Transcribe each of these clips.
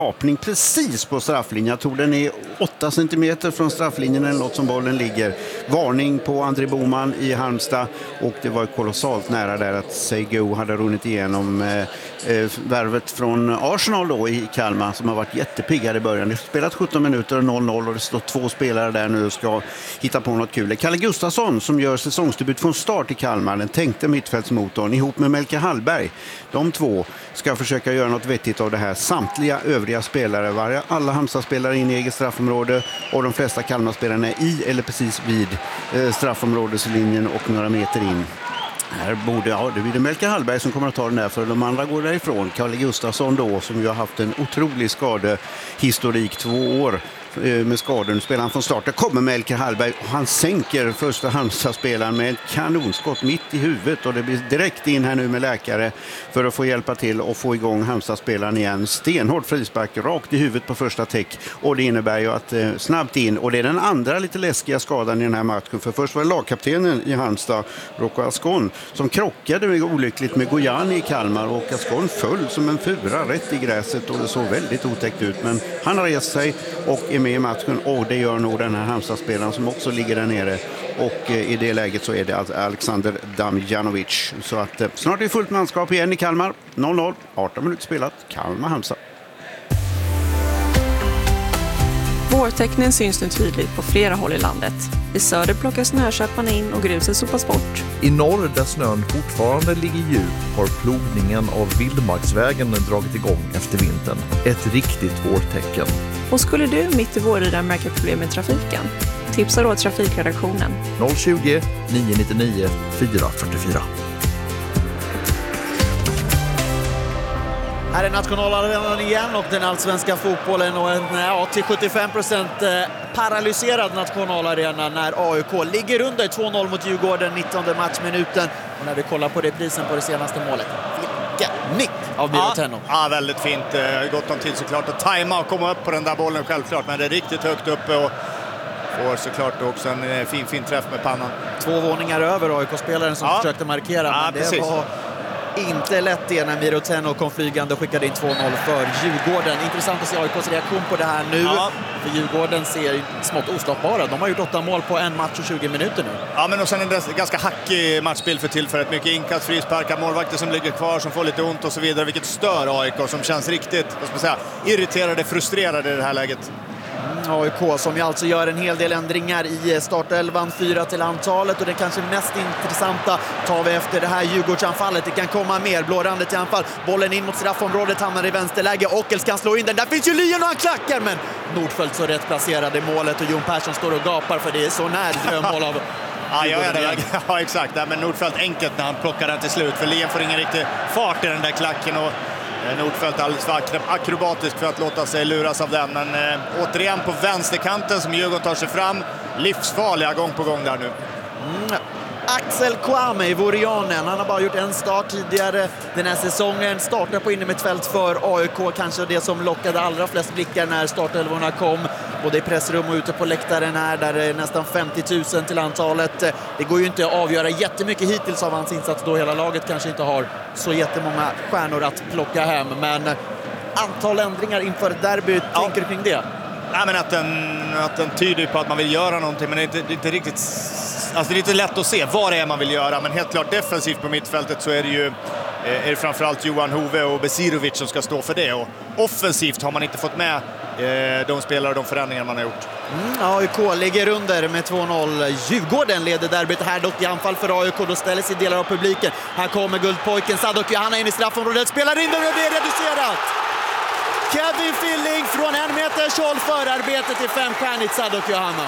Apning precis på strafflinjen. Jag tror den är 8 centimeter från strafflinjen eller något som bollen ligger. Varning på André Boman i Halmstad, och det var kolossalt nära där att Seigo hade runnit igenom värvet från Arsenal då i Kalmar, som har varit jättepiggare i början. Det har spelat 17 minuter och 0-0 och det står 2 spelare där nu och ska hitta på något kul. Kalle Gustafsson som gör säsongsdebut från start i Kalmar, den tänkte mittfältsmotorn ihop med Melke Hallberg. De två ska försöka göra något vettigt av det här. Samtliga övriga spelare, alla Halmstad-spelare in i eget straffområde och de flesta Kalmar-spelarna i eller precis vid straffområdeslinjen och några meter in. Här det blir det Melke Hallberg som kommer att ta den där, för de andra går därifrån. Kalle Gustafsson då, som ju har haft en otrolig skadehistorik, 2 år med skador. Nu spelar han från start. Där kommer Melke Hallberg och han sänker första Halmstad-spelaren med ett kanonskott mitt i huvudet, och det blir direkt in här nu med läkare för att få hjälpa till och få igång Halmstad-spelaren igen. Stenhård frispark rakt i huvudet på första täck, och det innebär ju att snabbt in, och det är den andra lite läskiga skadan i den här matchen, för först var det lagkaptenen i Halmstad, Rocco Ascon, som krockade olyckligt med Gojani i Kalmar, och Ascon föll som en fura rätt i gräset och det såg väldigt otäckt ut, men han har rest sig och är med i matchen, och det gör nog den här Halmstad-spelaren som också ligger där nere, och i det läget så är det alltså Alexander Damjanovic. Så att snart är det fullt manskap igen i Kalmar. 0-0, 18 minuter spelat, Kalmar-Halmstad. Vårtecknen syns nu tydligt på flera håll i landet. I söder plockar snököparna in och gruset sopas bort. I norr, där snön fortfarande ligger djup, har plogningen av Vildmarksvägen dragit igång efter vintern. Ett riktigt vårtecken. Och skulle du mitt i vårridan märka problem med trafiken? Tipsa då trafikredaktionen. 020 999 444. Här är nationalarenan igen och den allsvenska fotbollen, och en till 75% paralyserad nationalarena när AIK ligger under 2-0 mot Djurgården 19:e matchminuten. Och när vi kollar på reprisen på det senaste målet, vilken nick av Miro Tenno. Ja, väldigt fint. Gott om tid såklart att tajma och komma upp på den där bollen självklart, men det är riktigt högt uppe och får såklart också en fin träff med pannan. 2 våningar över AIK-spelaren som försökte markera, men det precis. Var inte lätt det när Miro Tenno kom flygande och skickade in 2-0 för Djurgården. Intressant att se AIKs reaktion på det här nu. För Djurgården ser smått ostoppbara. De har gjort 8 mål på en match och 20 minuter nu. Ja, men och sen en ganska hackig matchbild för tillfället. Mycket inkast, frisparkar, målvakter som ligger kvar, som får lite ont och så vidare. Vilket stör AIK, som känns riktigt, vad ska man säga, irriterade, frustrerade i det här läget. AIK som ju alltså gör en hel del ändringar i startelvan, 4 till antalet, och det kanske mest intressanta tar vi efter det här Djurgårdsanfallet. Det kan komma mer, blårandet i anfall, bollen in mot straffområdet, hamnar i vänsterläge, Ockels kan slå in den, där finns ju Lyon och han klackar, men Nordfeldt så rätt placerad i målet, och Jon Persson står och gapar för det är så när drömmål av ja, exakt, men Nordfeldt enkelt när han plockar den till slut, för Lyon får ingen riktig fart i den där klacken, och Nordfeldt alldeles för akrobatisk för att låta sig luras av den, men återigen på vänsterkanten som Djurgården tar sig fram, livsfarliga gång på gång där nu. Axel Kwame i Vorianen, han har bara gjort en start tidigare den här säsongen, startar på innermittfält för AIK, kanske det som lockade allra flest blickar när startelvorna kom, både i pressrum och ute på läktaren här, där det är nästan 50 000 till antalet. Det går ju inte att avgöra jättemycket hittills av hans insats, då hela laget kanske inte har så jättemånga stjärnor att plocka hem, men antal ändringar inför derbyt, tänker kring det? Nej, men att den tyder på att man vill göra någonting, men det är inte riktigt, alltså det är lite lätt att se vad det är man vill göra, men helt klart defensivt på mittfältet så är det ju framförallt Johan Hove och Besirovic som ska stå för det, och offensivt har man inte fått med de spelare och de förändringar man har gjort. AIK ligger under med 2-0. Djurgården leder derbyt här, dock i anfall för AIK, då ställer sig delar av publiken. Här kommer guldpojken Sadok Johanna in i straffområdet, spelar in den och det är reducerat. Kevin Filling från 1 meters håll, förarbete till 5-stjärnigt Sadok Johanna.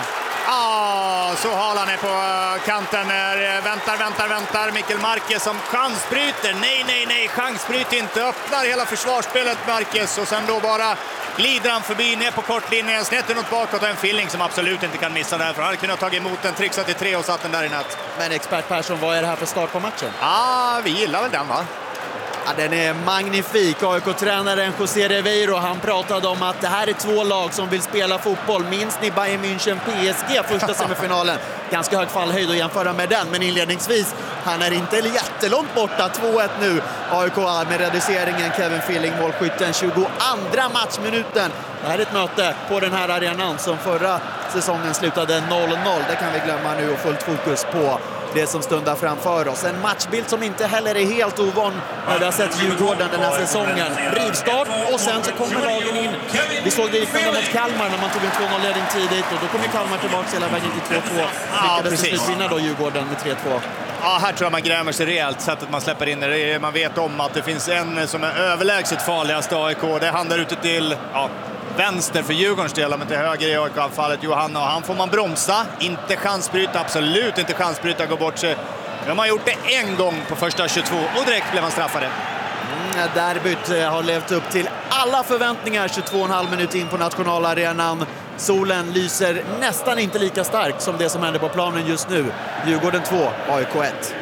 Så Haaland är på kanten, väntar. Mikkel Marquez som chansbryter. Nej, chansbryter inte. Öppnar hela försvarsspelet Marquez, och sen då bara glider han förbi ner på kortlinjen, snett något bakåt, och en Filling som absolut inte kan missa där, för han hade kunnat ta emot den, trixat till 3 och satt den där i nät. Men expert Persson, vad är det här för start på matchen? Vi gillar väl den, va? Ja, den är magnifik. AIK-tränaren José Riveiro, han pratade om att det här är två lag som vill spela fotboll. Minns ni Bayern München PSG första semifinalen? Ganska hög fallhöjd att jämföra med den, men inledningsvis, han är inte jättelångt borta. 2-1 nu. AIK med reduceringen, Kevin Filling, målskytten, 22:a matchminuten. Det här är ett möte på den här arenan som förra säsongen slutade 0-0. Det kan vi glömma nu och fullt fokus på det som stundar framför oss. En matchbild som inte heller är helt ovan när vi har sett Djurgården den här säsongen. Rivstart och sen så kommer lagen in. Vi såg det liknande mot Kalmar när man tog en 2-0-ledning tidigt och då kommer Kalmar tillbaka hela vägen till 2-2. Lyckades till slut vinna då Djurgården med 3-2. Ja, här tror jag man grämer sig rejält, sättet man släpper in det. Man vet om att det finns en som är överlägset farligast AIK. Det handlar ute till vänster för Djurgårdens del, men till höger i AIK-fallet Johanna. Och han får man bromsa, inte chansbryta, absolut inte chansbryta, gå bort sig. Nu har man gjort det en gång på första 22 och direkt blev man straffade. Derbyt har levt upp till alla förväntningar 22,5 minuter in på nationalarenan. Solen lyser nästan inte lika starkt som det som händer på planen just nu. Djurgården 2, AIK 1.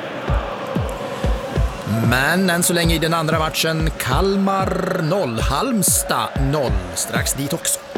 Men än så länge i den andra matchen Kalmar 0, Halmstad 0. Strax dit också.